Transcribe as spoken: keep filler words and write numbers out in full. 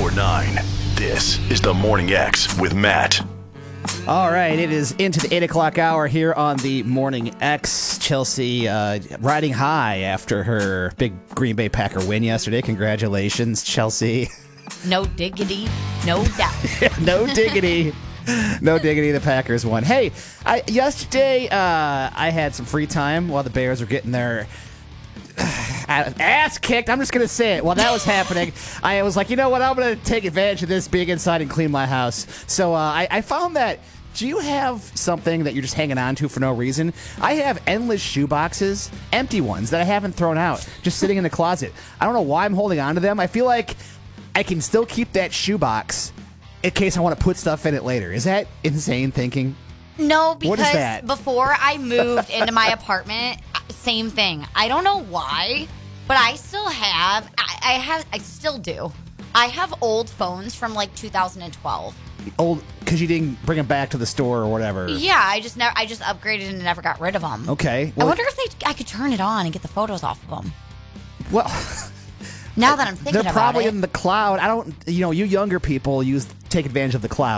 before nine. This is the Morning X with Matt. All right, it is into the eight o'clock hour here on the Morning X. Chelsea uh, riding high after her big Green Bay Packer win yesterday. Congratulations, Chelsea. No diggity, no doubt. No diggity. No diggity, the Packers won. Hey, I, yesterday uh, I had some free time while the Bears were getting their ass kicked. I'm just going to say it. While that was happening, I was like, you know what? I'm going to take advantage of this, being inside and clean my house. So uh, I, I found that, do you have something that you're just hanging on to for no reason? I have endless shoe boxes, empty ones that I haven't thrown out, just sitting in the closet. I don't know why I'm holding on to them. I feel like I can still keep that shoe box in case I want to put stuff in it later. Is that insane thinking? No, because What is that? before I moved into my apartment, same thing. I don't know why, but I still have, I, I have, I still do. I have old phones from like two thousand twelve. Old, because you didn't bring them back to the store or whatever. Yeah, I just never, I just upgraded and never got rid of them. Okay. I wonder if they, I could turn it on and get the photos off of them. Well, now that I'm thinking they're about probably it. in the cloud. I don't, you know, you younger people use take advantage of the cloud.